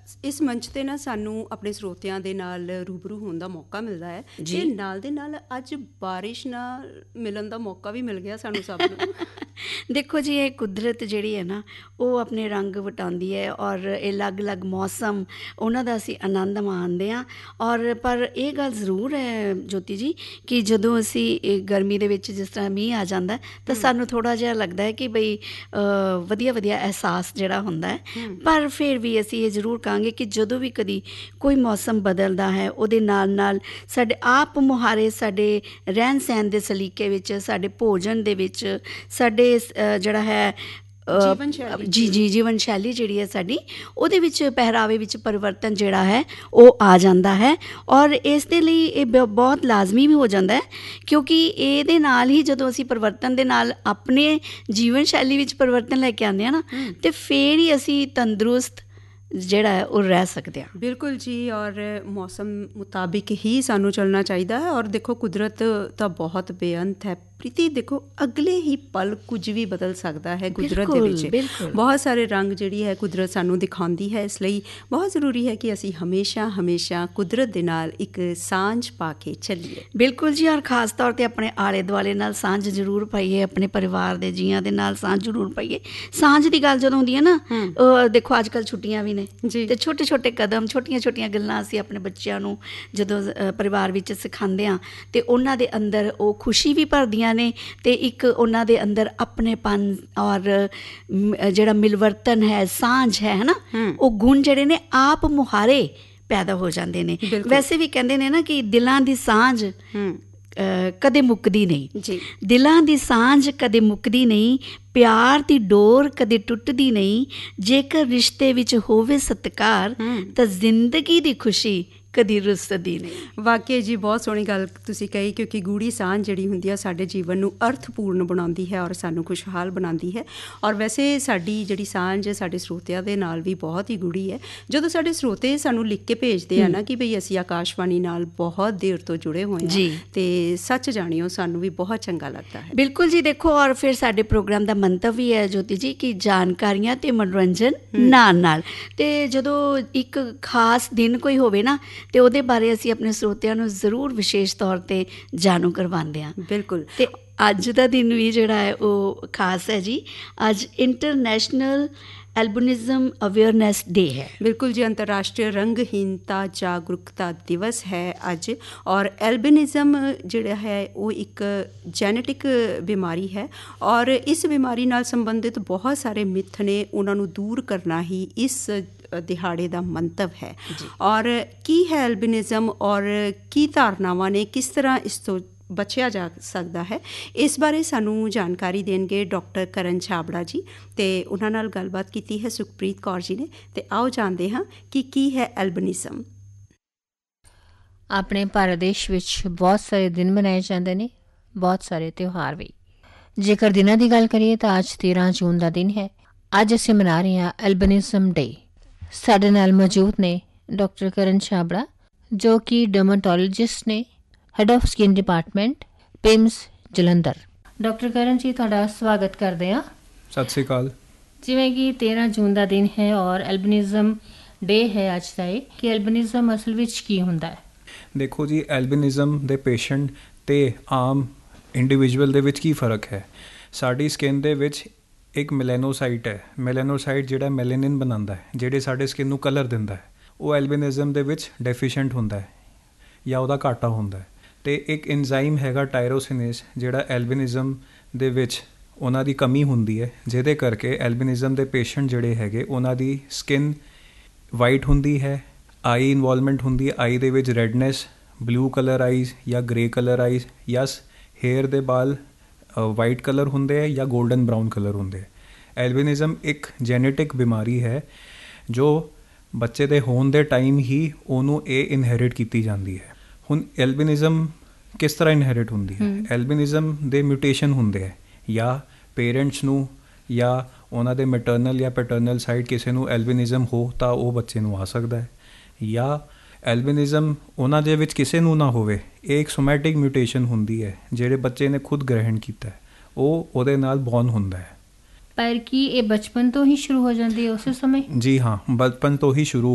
ਇਸ ਮੰਚ 'ਤੇ ਨਾ ਸਾਨੂੰ ਆਪਣੇ ਸਰੋਤਿਆਂ ਦੇ ਨਾਲ ਰੂਬਰੂ ਹੋਣ ਦਾ ਮੌਕਾ ਮਿਲਦਾ ਹੈ ਅਤੇ ਨਾਲ ਦੇ ਨਾਲ ਅੱਜ ਬਾਰਿਸ਼ ਨਾਲ ਮਿਲਣ ਦਾ ਮੌਕਾ ਵੀ ਮਿਲ ਗਿਆ ਸਾਨੂੰ ਸਭ ਨੂੰ। ਦੇਖੋ ਜੀ, ਇਹ ਕੁਦਰਤ ਜਿਹੜੀ ਹੈ ਨਾ ਉਹ ਆਪਣੇ ਰੰਗ ਵਟਾਉਂਦੀ ਹੈ ਔਰ ਇਹ ਅਲੱਗ-ਅਲੱਗ ਮੌਸਮ ਉਹਨਾਂ ਦਾ ਅਸੀਂ ਆਨੰਦ ਮਾਣਦੇ ਹਾਂ। ਔਰ ਪਰ ਇਹ ਗੱਲ ਜ਼ਰੂਰ ਹੈ ਜੋਤੀ ਜੀ ਕਿ ਜਦੋਂ ਅਸੀਂ ਗਰਮੀ ਦੇ ਵਿੱਚ ਜਿਸ ਤਰ੍ਹਾਂ ਮੀਂਹ ਆ ਜਾਂਦਾ ਤਾਂ ਸਾਨੂੰ ਥੋੜ੍ਹਾ ਜਿਹਾ ਲੱਗਦਾ ਹੈ ਕਿ ਬਈ ਵਧੀਆ ਵਧੀਆ ਅਹਿਸਾਸ ਜਿਹੜਾ ਹੁੰਦਾ ਹੈ। ਪਰ ਫਿਰ ਵੀ ਅਸੀਂ ਇਹ ਜ਼ਰੂਰ ਕਹਾਂਗੇ ਕਿ ਜਦੋਂ ਵੀ ਕਦੀ ਕੋਈ ਮੌਸਮ ਬਦਲਦਾ ਹੈ ਉਹਦੇ ਨਾਲ ਨਾਲ ਸਾਡੇ ਆਪ ਮੁਹਾਰੇ ਸਾਡੇ ਰਹਿਣ ਸਹਿਣ ਦੇ ਸਲੀਕੇ ਵਿੱਚ, ਸਾਡੇ ਭੋਜਨ ਦੇ ਵਿੱਚ, ਸਾਡੇ ਜਿਹੜਾ ਹੈ ਜੀਵਨ ਸ਼ੈਲੀ ਜਿਹੜੀ ਹੈ ਸਾਡੀ ਉਹਦੇ ਵਿੱਚ ਪਹਿਰਾਵੇ ਵਿੱਚ ਪਰਿਵਰਤਨ ਜਿਹੜਾ ਹੈ ਉਹ ਆ ਜਾਂਦਾ ਹੈ। ਔਰ ਇਸ ਦੇ ਲਈ ਇਹ ਬਹੁਤ ਲਾਜ਼ਮੀ ਵੀ ਹੋ ਜਾਂਦਾ ਹੈ ਕਿਉਂਕਿ ਇਹਦੇ ਨਾਲ ਹੀ ਜਦੋਂ ਅਸੀਂ ਪਰਿਵਰਤਨ ਦੇ ਨਾਲ ਆਪਣੇ ਜੀਵਨ ਸ਼ੈਲੀ ਵਿੱਚ ਪਰਿਵਰਤਨ ਲੈ ਕੇ ਆਉਂਦੇ ਹਾਂ ਨਾ ਅਤੇ ਫਿਰ ਹੀ ਅਸੀਂ ਤੰਦਰੁਸਤ ਜਿਹੜਾ ਹੈ ਉਹ ਰਹਿ ਸਕਦੇ ਹਾਂ। ਬਿਲਕੁਲ ਜੀ, ਔਰ ਮੌਸਮ ਮੁਤਾਬਿਕ ਹੀ ਸਾਨੂੰ ਚੱਲਣਾ ਚਾਹੀਦਾ ਹੈ। ਔਰ ਦੇਖੋ ਕੁਦਰਤ ਤਾਂ ਬਹੁਤ ਬੇਅੰਤ ਹੈ ਪ੍ਰੀਤੀ। ਦੇਖੋ ਅਗਲੇ ਹੀ ਪਲ ਕੁਝ ਵੀ ਬਦਲ ਸਕਦਾ ਹੈ ਕੁਦਰਤ ਦੇ ਵਿੱਚ। ਬਹੁਤ ਸਾਰੇ ਰੰਗ ਜਿਹੜੀ ਹੈ ਕੁਦਰਤ ਸਾਨੂੰ ਦਿਖਾਉਂਦੀ ਹੈ। ਇਸ ਲਈ ਬਹੁਤ ਜ਼ਰੂਰੀ ਹੈ ਕਿ ਅਸੀਂ ਹਮੇਸ਼ਾ ਕੁਦਰਤ ਦੇ ਨਾਲ ਇੱਕ ਸਾਂਝ ਪਾ ਕੇ ਚੱਲੀਏ। ਬਿਲਕੁਲ ਜੀ, ਔਰ ਖ਼ਾਸ ਤੌਰ 'ਤੇ ਆਪਣੇ ਆਲੇ ਦੁਆਲੇ ਨਾਲ ਸਾਂਝ ਜ਼ਰੂਰ ਪਾਈਏ, ਆਪਣੇ ਪਰਿਵਾਰ ਦੇ ਜੀਆਂ ਦੇ ਨਾਲ ਸਾਂਝ ਜ਼ਰੂਰ ਪਾਈਏ। ਸਾਂਝ ਦੀ ਗੱਲ ਜਦੋਂ ਹੁੰਦੀ ਹੈ ਨਾ, ਦੇਖੋ ਅੱਜ ਕੱਲ੍ਹ ਛੁੱਟੀਆਂ ਵੀ ਨੇ ਅਤੇ ਛੋਟੇ ਛੋਟੇ ਕਦਮ, ਛੋਟੀਆਂ ਛੋਟੀਆਂ ਗੱਲਾਂ ਅਸੀਂ ਆਪਣੇ ਬੱਚਿਆਂ ਨੂੰ ਜਦੋਂ ਪਰਿਵਾਰ ਵਿੱਚ ਸਿਖਾਉਂਦੇ ਹਾਂ ਅਤੇ ਉਹਨਾਂ ਦੇ ਅੰਦਰ ਉਹ ਖੁਸ਼ੀ ਵੀ ਭਰਦੀਆਂ ਨੇ ਅਤੇ ਇੱਕ ਉਹਨਾਂ ਦੇ ਅੰਦਰ ਆਪਣੇਪਨ ਔਰ ਜਿਹੜਾ ਮਿਲਵਰਤਨ ਹੈ, ਸਾਂਝ ਹੈ ਨਾ, ਉਹ ਗੁਣ ਜਿਹੜੇ ਨੇ ਆਪ ਮੁਹਾਰੇ ਪੈਦਾ ਹੋ ਜਾਂਦੇ ਨੇ। ਵੈਸੇ ਵੀ ਕਹਿੰਦੇ ਨੇ ਨਾ ਕਿ ਦਿਲਾਂ ਦੀ ਸਾਂਝ ਕਦੇ ਮੁੱਕਦੀ ਨਹੀਂ। ਦਿਲਾਂ ਦੀ ਸਾਂਝ ਕਦੇ ਮੁੱਕਦੀ ਨਹੀਂ, ਪਿਆਰ ਦੀ ਡੋਰ ਕਦੇ ਟੁੱਟਦੀ ਨਹੀਂ, ਜੇਕਰ ਰਿਸ਼ਤੇ ਵਿੱਚ ਹੋਵੇ ਸਤਿਕਾਰ ਤਾਂ ਜ਼ਿੰਦਗੀ ਦੀ ਖੁਸ਼ੀ ਕਦੀ ਰੁੱਸਦੀ ਨਹੀਂ। ਵਾਕਿਆ ਜੀ, ਬਹੁਤ ਸੋਹਣੀ ਗੱਲ ਤੁਸੀਂ ਕਹੀ ਕਿਉਂਕਿ ਗੂੜੀ ਸਾਂਝ ਜਿਹੜੀ ਹੁੰਦੀ ਆ ਸਾਡੇ ਜੀਵਨ ਨੂੰ ਅਰਥਪੂਰਨ ਬਣਾਉਂਦੀ ਹੈ ਔਰ ਸਾਨੂੰ ਖੁਸ਼ਹਾਲ ਬਣਾਉਂਦੀ ਹੈ। ਔਰ ਵੈਸੇ ਸਾਡੀ ਜਿਹੜੀ ਸਾਂਝ ਸਾਡੇ ਸਰੋਤਿਆਂ ਦੇ ਨਾਲ ਵੀ ਬਹੁਤ ਹੀ ਗੂੜੀ ਹੈ। ਜਦੋਂ ਸਾਡੇ ਸਰੋਤੇ ਸਾਨੂੰ ਲਿਖ ਕੇ ਭੇਜਦੇ ਆ ਨਾ ਕਿ ਬਈ ਅਸੀਂ ਆਕਾਸ਼ਵਾਣੀ ਨਾਲ ਬਹੁਤ ਦੇਰ ਤੋਂ ਜੁੜੇ ਹੋਏ ਹਾਂ ਅਤੇ ਸੱਚ ਜਾਣਿਓ ਸਾਨੂੰ ਵੀ ਬਹੁਤ ਚੰਗਾ ਲੱਗਦਾ ਹੈ। ਬਿਲਕੁਲ ਜੀ, ਦੇਖੋ ਔਰ ਫਿਰ ਸਾਡੇ ਪ੍ਰੋਗਰਾਮ ਦਾ ਮੰਤਵ ਵੀ ਹੈ ਜੋਤੀ ਜੀ ਕਿ ਜਾਣਕਾਰੀਆਂ ਅਤੇ ਮਨੋਰੰਜਨ ਨਾਲ ਅਤੇ ਜਦੋਂ ਇੱਕ ਖਾਸ ਦਿਨ ਕੋਈ ਹੋਵੇ ਨਾ ਅਤੇ ਉਹਦੇ ਬਾਰੇ ਅਸੀਂ ਆਪਣੇ ਸਰੋਤਿਆਂ ਨੂੰ ਜ਼ਰੂਰ ਵਿਸ਼ੇਸ਼ ਤੌਰ 'ਤੇ ਜਾਣੂ ਕਰਵਾਉਂਦੇ ਹਾਂ। ਬਿਲਕੁਲ। ਅਤੇ ਅੱਜ ਦਾ ਦਿਨ ਵੀ ਜਿਹੜਾ ਹੈ ਉਹ ਖਾਸ ਹੈ ਜੀ। ਅੱਜ ਇੰਟਰਨੈਸ਼ਨਲ ਐਲਬਿਨਿਜ਼ਮ ਅਵੇਅਰਨੈਸ ਡੇ ਹੈ। ਬਿਲਕੁਲ ਜੀ, ਅੰਤਰਰਾਸ਼ਟਰੀ ਰੰਗਹੀਨਤਾ ਜਾਗਰੂਕਤਾ ਦਿਵਸ ਹੈ ਅੱਜ। ਔਰ ਐਲਬਿਨਿਜ਼ਮ ਜਿਹੜਾ ਹੈ ਉਹ ਇੱਕ ਜੈਨੇਟਿਕ ਬਿਮਾਰੀ ਹੈ ਔਰ ਇਸ ਬਿਮਾਰੀ ਨਾਲ ਸੰਬੰਧਿਤ ਬਹੁਤ ਸਾਰੇ ਮਿੱਥ ਨੇ, ਉਹਨਾਂ ਨੂੰ ਦੂਰ ਕਰਨਾ ਹੀ ਇਸ ਦਿਹਾੜੇ ਦਾ ਮੰਤਵ ਹੈ। ਔਰ ਕੀ ਹੈ ਐਲਬਿਨਿਜ਼ਮ ਔਰ ਕੀ ਧਾਰਨਾਵਾਂ ਨੇ, ਕਿਸ ਤਰ੍ਹਾਂ ਇਸ ਤੋਂ ਬਚਿਆ ਜਾ ਸਕਦਾ ਹੈ, ਇਸ ਬਾਰੇ ਸਾਨੂੰ ਜਾਣਕਾਰੀ ਦੇਣਗੇ ਡਾਕਟਰ ਕਰਨ ਛਾਬੜਾ ਜੀ ਅਤੇ ਉਹਨਾਂ ਨਾਲ ਗੱਲਬਾਤ ਕੀਤੀ ਹੈ ਸੁਖਪ੍ਰੀਤ ਕੌਰ ਜੀ ਨੇ। ਅਤੇ ਆਓ ਜਾਣਦੇ ਹਾਂ ਕਿ ਕੀ ਹੈ ਐਲਬਿਨਿਜ਼ਮ। ਆਪਣੇ ਭਾਰਤ ਦੇਸ਼ ਵਿੱਚ ਬਹੁਤ ਸਾਰੇ ਦਿਨ ਮਨਾਏ ਜਾਂਦੇ ਨੇ, ਬਹੁਤ ਸਾਰੇ ਤਿਉਹਾਰ ਵੀ। ਜੇਕਰ ਦਿਨਾਂ ਦੀ ਗੱਲ ਕਰੀਏ ਤਾਂ ਅੱਜ 13 ਜੂਨ ਦਾ ਦਿਨ ਹੈ। ਅੱਜ ਅਸੀਂ ਮਨਾ ਰਹੇ ਹਾਂ ਐਲਬਿਨਿਜ਼ਮ ਡੇ। ਸਾਡੇ ਨਾਲ ਮੌਜੂਦ ਨੇ ਡਾਕਟਰ ਕਰਨ ਛਾਬੜਾ ਜੋ ਕਿ ਡਰਮਾਟੋਲੋਜਿਸਟ ਨੇ, head of skin department, PIMS, Jalandhar. Doctor ਕਰਨ ਜੀ, ਤੁਹਾਡਾ ਸਵਾਗਤ ਕਰਦੇ ਹਾਂ। ਸਤਿ ਸ਼੍ਰੀ ਅਕਾਲ। ਜਿਵੇਂ ਕਿ 13 ਜੂਨ ਦਾ ਦਿਨ ਹੈ ਔਰ ਐਲਬਿਨਿਜ਼ਮ ਡੇ ਹੈ ਅੱਜ ਦਾ ਇਹ, ਕਿ ਐਲਬਿਨਿਜ਼ਮ ਅਸਲ ਵਿੱਚ ਕੀ ਹੁੰਦਾ ਹੈ? ਦੇਖੋ ਜੀ, ਐਲਬਿਨਿਜ਼ਮ ਦੇ ਪੇਸ਼ੈਂਟ ਅਤੇ ਆਮ ਇੰਡੀਵਿਜੂਅਲ ਦੇ ਵਿੱਚ ਕੀ ਫ਼ਰਕ ਹੈ। ਸਾਡੀ ਸਕਿਨ ਦੇ ਵਿੱਚ ਇੱਕ ਮੈਲੈਨੋਸਾਈਟ ਹੈ। ਮੈਲੈਨੋਸਾਈਟ ਜਿਹੜਾ ਮੈਲੇਨਿਨ ਬਣਾਉਂਦਾ ਹੈ, ਜਿਹੜੇ ਸਾਡੇ ਸਕਿਨ ਨੂੰ ਕਲਰ ਦਿੰਦਾ ਹੈ, ਉਹ ਐਲਬਿਨਿਜ਼ਮ ਦੇ ਵਿੱਚ ਡੈਫੀਸ਼ੀਐਂਟ ਹੁੰਦਾ ਹੈ ਜਾਂ ਉਹਦਾ ਘਾਟਾ ਹੁੰਦਾ ਹੈ। ਅਤੇ ਇੱਕ ਇੰਜ਼ਾਈਮ ਹੈਗਾ ਟਾਇਰੋਸਿਨੇਸ, ਜਿਹੜਾ ਐਲਬਿਨਿਜ਼ਮ ਦੇ ਵਿੱਚ ਉਹਨਾਂ ਦੀ ਕਮੀ ਹੁੰਦੀ ਹੈ, ਜਿਹਦੇ ਕਰਕੇ ਐਲਬਿਨਿਜ਼ਮ ਦੇ ਪੇਸ਼ੈਂਟ ਜਿਹੜੇ ਹੈਗੇ ਉਹਨਾਂ ਦੀ ਸਕਿਨ ਵਾਈਟ ਹੁੰਦੀ ਹੈ, ਆਈ ਇਨਵੋਲਵਮੈਂਟ ਹੁੰਦੀ ਹੈ, ਆਈ ਦੇ ਵਿੱਚ ਰੈਡਨੈਸ, ਬਲੂ ਕਲਰ ਆਈਜ਼ ਜਾਂ ਗ੍ਰੇ ਕਲਰ ਆਈਜ਼, ਜਾਂ ਹੇਅਰ ਦੇ ਬਾਲ ਵਾਈਟ ਕਲਰ ਹੁੰਦੇ ਹੈ ਜਾਂ ਗੋਲਡਨ ਬਰਾਊਨ ਕਲਰ ਹੁੰਦੇ ਹੈ। ਐਲਬਿਨਿਜ਼ਮ ਇੱਕ ਜੈਨੇਟਿਕ ਬਿਮਾਰੀ ਹੈ ਜੋ ਬੱਚੇ ਦੇ ਹੋਣ ਦੇ ਟਾਈਮ ਹੀ ਉਹਨੂੰ ਇਹ ਇਨਹੈਰਿਟ ਕੀਤੀ ਜਾਂਦੀ ਹੈ। ਹੁਣ ਐਲਬਿਨਿਜ਼ਮ ਕਿਸ ਤਰ੍ਹਾਂ ਇਨਹੈਰਿਟ ਹੁੰਦੀ ਹੈ? ਐਲਬਿਨਿਜ਼ਮ ਦੇ ਮਿਊਟੇਸ਼ਨ ਹੁੰਦੇ ਹੈ, ਜਾਂ ਪੇਰੈਂਟਸ ਨੂੰ ਜਾਂ ਉਹਨਾਂ ਦੇ ਮੈਟਰਨਲ ਜਾਂ ਪੈਟਰਨਲ ਸਾਈਡ ਕਿਸੇ ਨੂੰ ਐਲਬਿਨਿਜ਼ਮ ਹੋ ਤਾਂ ਉਹ ਬੱਚੇ ਨੂੰ ਆ ਸਕਦਾ ਹੈ, ਜਾਂ ਐਲਬਿਨਿਜ਼ਮ ਉਹਨਾਂ ਦੇ ਵਿੱਚ ਕਿਸੇ ਨੂੰ ਨਾ ਹੋਵੇ। ਇਹ ਇੱਕ ਸੋਮੈਟਿਕ ਮਿਊਟੇਸ਼ਨ ਹੁੰਦੀ ਹੈ, ਜਿਹੜੇ ਬੱਚੇ ਨੇ ਖੁਦ ਗ੍ਰਹਿਣ ਕੀਤਾ ਹੈ, ਉਹ ਉਹਦੇ ਨਾਲ ਬੌਰਨ ਹੁੰਦਾ ਹੈ। ਪਰ ਕੀ ਇਹ ਬਚਪਨ ਤੋਂ ਹੀ ਸ਼ੁਰੂ ਹੋ ਜਾਂਦੀ ਹੈ ਉਸੇ ਸਮੇਂ? ਜੀ ਹਾਂ, ਬਚਪਨ ਤੋਂ ਹੀ ਸ਼ੁਰੂ